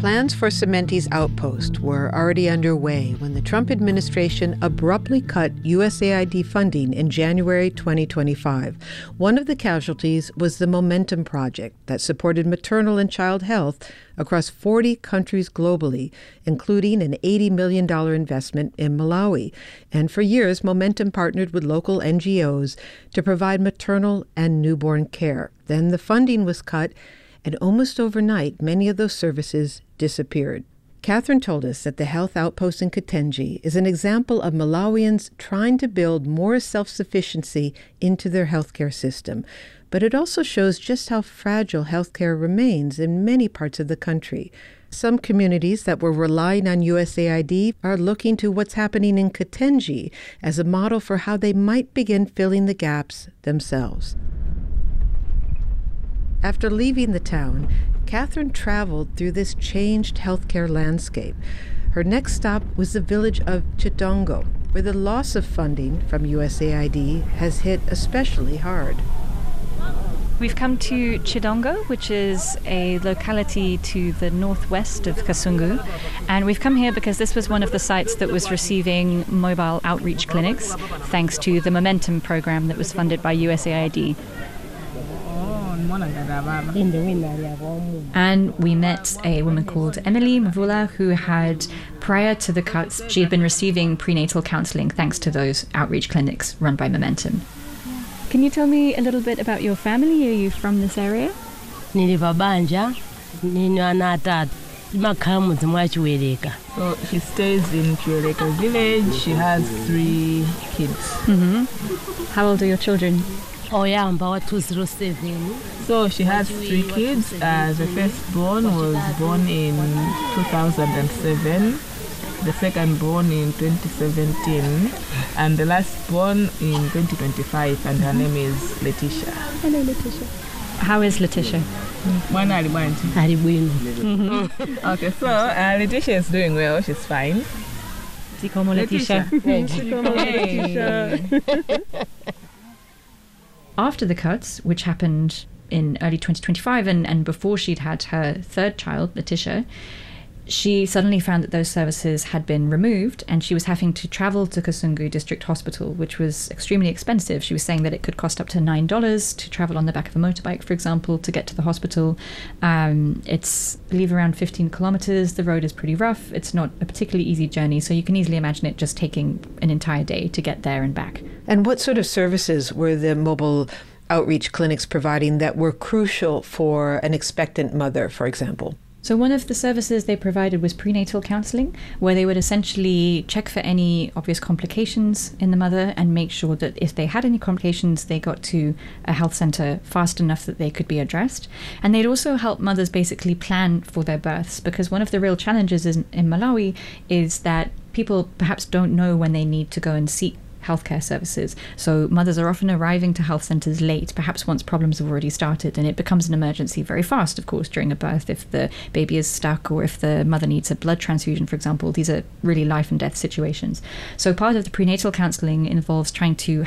Plans for Sementi's outpost were already underway when the Trump administration abruptly cut USAID funding in January 2025. One of the casualties was the Momentum Project that supported maternal and child health across 40 countries globally, including an $80 million investment in Malawi. And for years, Momentum partnered with local NGOs to provide maternal and newborn care. Then the funding was cut, and almost overnight, many of those services disappeared. Catherine told us that the health outpost in Katenji is an example of Malawians trying to build more self-sufficiency into their healthcare system. But it also shows just how fragile healthcare remains in many parts of the country. Some communities that were relying on USAID are looking to what's happening in Katenji as a model for how they might begin filling the gaps themselves. After leaving the town, Catherine traveled through this changed healthcare landscape. Her next stop was the village of Chidongo, where the loss of funding from USAID has hit especially hard. We've come to Chidongo, which is a locality to the northwest of Kasungu. And we've come here because this was one of the sites that was receiving mobile outreach clinics, thanks to the Momentum program that was funded by USAID. And we met a woman called Emily Mvula who had, prior to the cuts, she had been receiving prenatal counselling thanks to those outreach clinics run by Momentum. Can you tell me a little bit about your family? Are you from this area? So she stays in Chiweleka village. She has 3 kids. Mm-hmm. How old are your children? So she has 3 kids. The firstborn was born in 2007, the second born in 2017, and the last born in 2025, and her name is Letitia. Hello, Letitia. How is Letitia? Okay, so Letitia is doing well. She's fine. Si como Letitia. After the cuts, which happened in early 2025 and before she'd had her 3rd child, Letitia, she suddenly found that those services had been removed and she was having to travel to Kasungu District Hospital, which was extremely expensive. She was saying that it could cost up to $9 to travel on the back of a motorbike, for example, to get to the hospital. It's, I believe, around 15 kilometers. The road is pretty rough. It's not a particularly easy journey, so you can easily imagine it just taking an entire day to get there and back. And what sort of services were the mobile outreach clinics providing that were crucial for an expectant mother, for example? So one of the services they provided was prenatal counselling, where they would essentially check for any obvious complications in the mother and make sure that if they had any complications, they got to a health centre fast enough that they could be addressed. And they'd also help mothers basically plan for their births, because one of the real challenges in Malawi is that people perhaps don't know when they need to go and seek healthcare services. So mothers are often arriving to health centres late, perhaps once problems have already started, and it becomes an emergency very fast, of course, during a birth. If the baby is stuck or if the mother needs a blood transfusion, for example, these are really life and death situations. So part of the prenatal counselling involves trying to